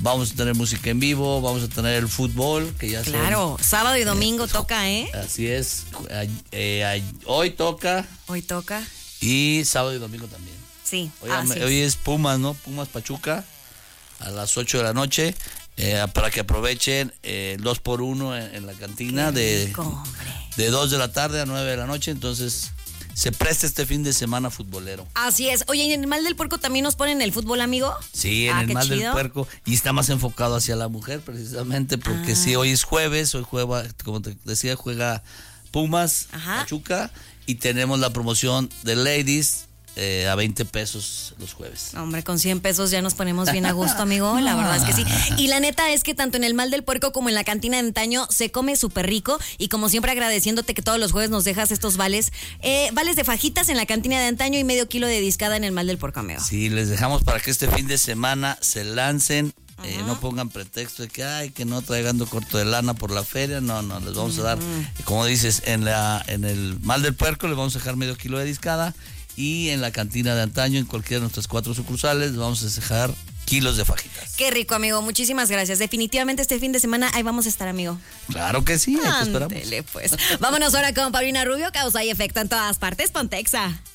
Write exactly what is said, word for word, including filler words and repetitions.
Vamos a tener música en vivo, vamos a tener el fútbol, que ya Claro, son, sábado y domingo eh, toca, ¿eh? Así es. Eh, eh, hoy toca. Hoy toca. Y sábado y domingo también. Sí. Hoy, así hoy es. es Pumas, ¿no? Pumas Pachuca a las ocho de la noche. Eh, para que aprovechen eh, dos por uno en, en la cantina de, de dos de la tarde a nueve de la noche. Entonces se presta este fin de semana futbolero. Así es. Oye, ¿y en el Mal del Puerco también nos ponen el fútbol, amigo? Sí, en ah, el Mal chido. del Puerco. Y está más enfocado hacia la mujer, precisamente, porque ah. sí, hoy es jueves, hoy juega, como te decía, juega Pumas, Ajá. Pachuca, y tenemos la promoción de Ladies eh, a veinte pesos los jueves. Hombre, con cien pesos ya nos ponemos bien a gusto, amigo. La verdad es que sí. Y la neta es que tanto en el Mal del Puerco como en la cantina de antaño se come súper rico. Y como siempre, agradeciéndote que todos los jueves nos dejas estos vales. Eh, vales de fajitas en la cantina de antaño y medio kilo de discada en el Mal del Puerco, amigo. Sí, les dejamos para que este fin de semana se lancen. Eh, no pongan pretexto de que ay que no traigando corto de lana por la feria. No, no, les vamos a dar, como dices, en la en el Mal del Puerco les vamos a dejar medio kilo de discada. Y en la cantina de antaño, en cualquiera de nuestras cuatro sucursales, vamos a dejar kilos de fajitas. Qué rico, amigo. Muchísimas gracias. Definitivamente este fin de semana ahí vamos a estar, amigo. Claro que sí, ahí te esperamos. Ándele, pues. Vámonos ahora con Paulina Rubio, Causa y Efecto en todas partes. Pontexa.